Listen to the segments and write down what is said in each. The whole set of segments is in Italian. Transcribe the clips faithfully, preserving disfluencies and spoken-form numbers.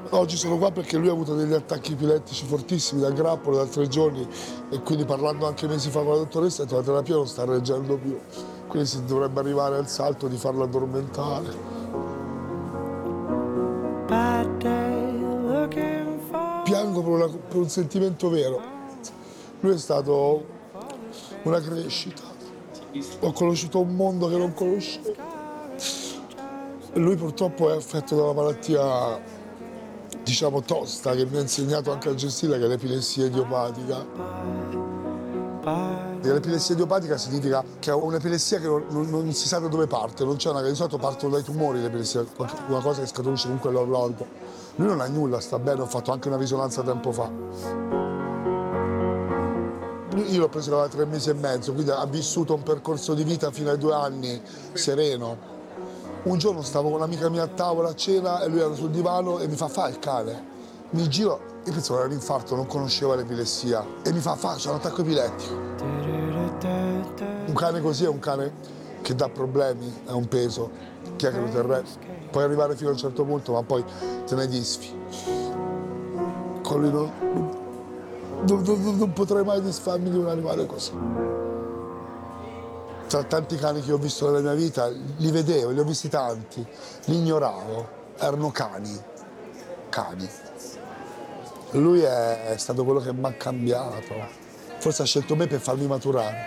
Oggi sono qua perché lui ha avuto degli attacchi epilettici fortissimi da grappolo da tre giorni e quindi parlando anche mesi fa con la dottoressa ha detto la terapia non sta reggendo più, quindi si dovrebbe arrivare al salto di farlo addormentare. Piango per, una, per un sentimento vero. Lui è stato una crescita. Ho conosciuto un mondo che non conoscevo. E lui purtroppo è affetto da una malattia, diciamo, tosta, che mi ha insegnato anche a gestire, che è l'epilessia idiopatica. L'epilessia idiopatica significa che è un'epilessia che non, non, non si sa da dove parte, non c'è una che di solito partono dai tumori l'epilessia, una cosa che scaturisce comunque dall'organico. Lui non ha nulla, sta bene, ho fatto anche una risonanza tempo fa. Io l'ho preso da tre mesi e mezzo, quindi ha vissuto un percorso di vita fino ai due anni sereno. Un giorno stavo con un'amica mia a tavola a cena e lui era sul divano e mi fa fa il cane. Mi giro, io pensavo era un infarto, non conosceva l'epilessia. E mi fa fa, c'è un attacco epilettico. Un cane così è un cane che dà problemi, è un peso. Chi è che lo terrebbe? Puoi arrivare fino a un certo punto, ma poi te ne disfi. Con lui non, non, non, non potrei mai disfarmi di un animale così. Tra tanti cani che ho visto nella mia vita, li vedevo, li ho visti tanti, li ignoravo, erano cani, cani. Lui è stato quello che mi ha cambiato, forse ha scelto me per farmi maturare.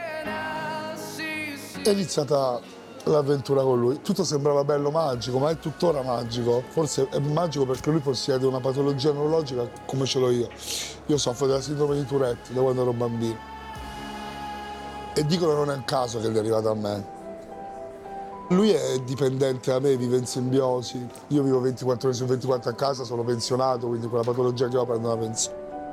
È iniziata l'avventura con lui, tutto sembrava bello, magico, ma è tuttora magico. Forse è magico perché lui possiede una patologia neurologica come ce l'ho io. Io soffro della sindrome di Tourette da quando ero bambino. E dicono che non è un caso che è arrivato a me. Lui è dipendente da me, vive in simbiosi. Io vivo ventiquattro ore su ventiquattro a casa, sono pensionato, quindi con la patologia che ho prendo una pensione.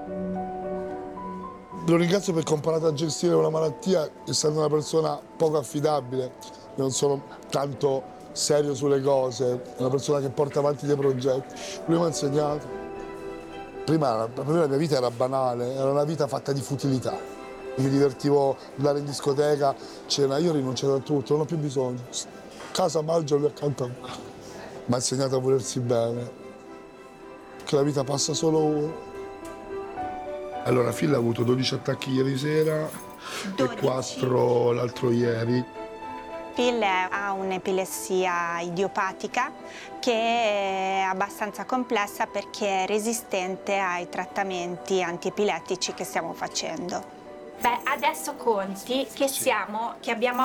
Lo ringrazio perché ho imparato a gestire una malattia, essendo una persona poco affidabile. Non sono tanto serio sulle cose, una persona che porta avanti dei progetti. Lui mi ha insegnato. Prima, prima la mia vita era banale, era una vita fatta di futilità. Mi divertivo andare in discoteca, cena, io ho rinunciato a tutto, non ho più bisogno. Casa, mangio, lui accanto a me. Mi ha insegnato a volersi bene, che la vita passa solo uno. Allora, Phil ha avuto dodici attacchi ieri sera dodici. E quattro l'altro ieri. Phil ha un'epilessia idiopatica che è abbastanza complessa perché è resistente ai trattamenti antiepilettici che stiamo facendo. Beh, adesso conti che siamo, che abbiamo